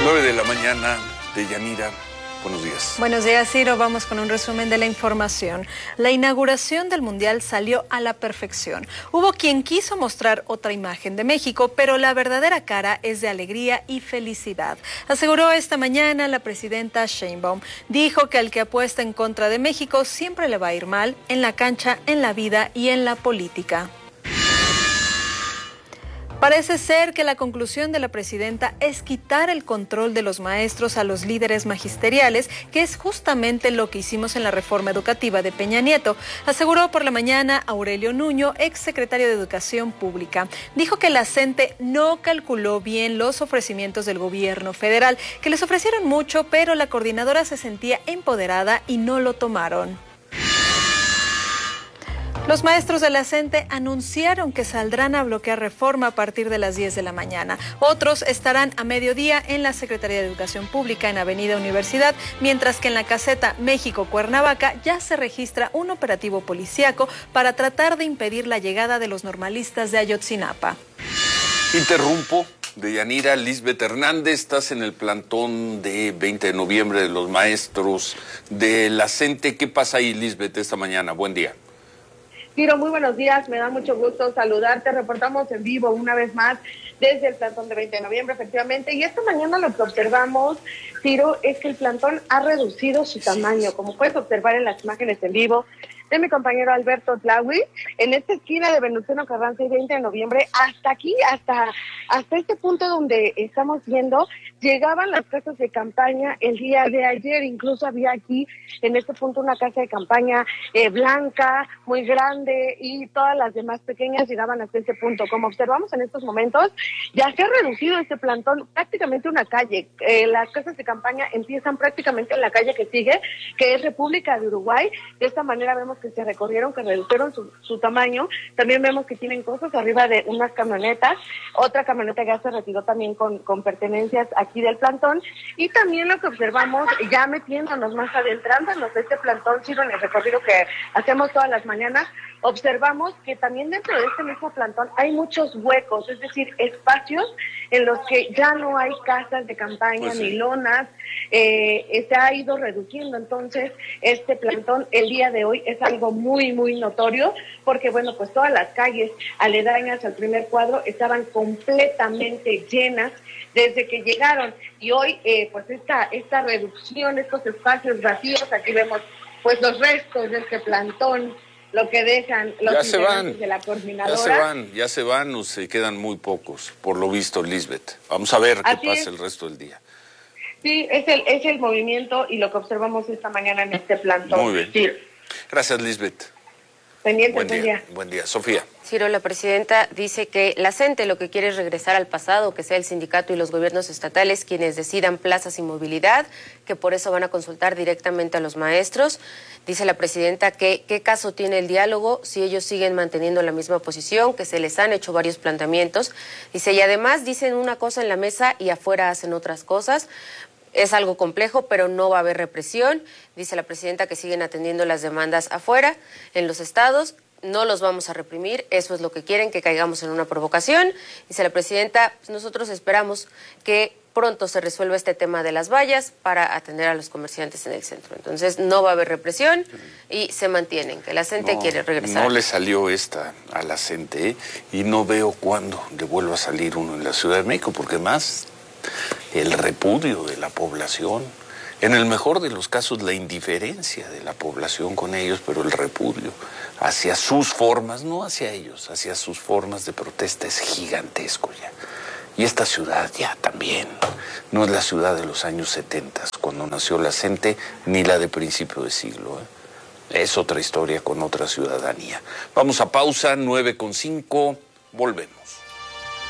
9 de la mañana. Deyanira, buenos días. Buenos días, Ciro. Vamos con un resumen de la información. La inauguración del Mundial salió a la perfección. Hubo quien quiso mostrar otra imagen de México, pero la verdadera cara es de alegría y felicidad. Aseguró esta mañana la presidenta Sheinbaum. Dijo que al que apuesta en contra de México siempre le va a ir mal en la cancha, en la vida y en la política. Parece ser que la conclusión de la presidenta es quitar el control de los maestros a los líderes magisteriales, que es justamente lo que hicimos en la reforma educativa de Peña Nieto, aseguró por la mañana Aurelio Nuño, exsecretario de Educación Pública. Dijo que la CENTE no calculó bien los ofrecimientos del gobierno federal, que les ofrecieron mucho, pero la coordinadora se sentía empoderada y no lo tomaron. Los maestros de la CENTE anunciaron que saldrán a bloquear reforma a partir de las 10 de la mañana. Otros estarán a mediodía en la Secretaría de Educación Pública en Avenida Universidad, mientras que en la caseta México-Cuernavaca ya se registra un operativo policíaco para tratar de impedir la llegada de los normalistas de Ayotzinapa. Interrumpo. Deyanira, Lisbeth Hernández, estás en el plantón de 20 de noviembre de los maestros de la CENTE. ¿Qué pasa ahí, Lisbeth, esta mañana? Buen día. Ciro, muy buenos días, me da mucho gusto saludarte, reportamos en vivo una vez más desde el plantón de 20 de noviembre, efectivamente, y esta mañana lo que observamos, Ciro, es que el plantón ha reducido su tamaño, como puedes observar en las imágenes en vivo de mi compañero Alberto Tlawi, en esta esquina de Venustiano Carranza y 20 de noviembre, hasta aquí, hasta este punto donde estamos viendo, llegaban las casas de campaña el día de ayer, incluso había aquí en este punto una casa de campaña blanca, muy grande, y todas las demás pequeñas llegaban hasta ese punto. Como observamos en estos momentos, ya se ha reducido este plantón prácticamente una calle. Las casas de campaña empiezan prácticamente en la calle que sigue, que es República de Uruguay. De esta manera vemos que se recorrieron, que redujeron su tamaño. También vemos que tienen cosas arriba de unas camionetas. Otra camioneta ya se retiró también con pertenencias aquí del plantón. Y también lo que observamos, ya metiéndonos más adentrándonos de este plantón, Ciro, en el recorrido que hacemos todas las mañanas, observamos que también dentro de este mismo plantón hay muchos huecos, es decir, espacios en los que ya no hay casas de campaña ni lonas, se ha ido reduciendo. Entonces este plantón el día de hoy es algo muy, muy notorio, porque bueno, pues todas las calles aledañas al primer cuadro estaban completamente llenas desde que llegaron, y hoy pues esta reducción, estos espacios vacíos, aquí vemos pues los restos de este plantón, lo que dejan los integrantes de la coordinadora. Ya se van o se quedan muy pocos, por lo visto, Lisbeth. Vamos a ver qué pasa el resto del día. Sí, es el movimiento y lo que observamos esta mañana en este plantón. Muy bien. Sí. Gracias, Lisbeth. Buen día. Buen día. Sofía. Ciro, la presidenta dice que la CENTE lo que quiere es regresar al pasado, que sea el sindicato y los gobiernos estatales quienes decidan plazas y movilidad, que por eso van a consultar directamente a los maestros. Dice la presidenta que qué caso tiene el diálogo si ellos siguen manteniendo la misma posición, que se les han hecho varios planteamientos. Dice, y además dicen una cosa en la mesa y afuera hacen otras cosas. Es algo complejo, pero no va a haber represión. Dice la presidenta que siguen atendiendo las demandas afuera, en los estados. No los vamos a reprimir, eso es lo que quieren, que caigamos en una provocación. Dice la presidenta, nosotros esperamos que pronto se resuelva este tema de las vallas para atender a los comerciantes en el centro. Entonces no va a haber represión y se mantienen, que la CENTE quiere regresar. No le salió esta a la CENTE y no veo cuándo le vuelva a salir uno en la Ciudad de México, porque más el repudio de la población, en el mejor de los casos la indiferencia de la población con ellos, pero el repudio hacia sus formas, no hacia ellos, hacia sus formas de protesta es gigantesco ya. Y esta ciudad ya también no es la ciudad de los años 70, cuando nació la CENTE, ni la de principio de siglo. Es otra historia con otra ciudadanía. Vamos a pausa, 9:05, volvemos.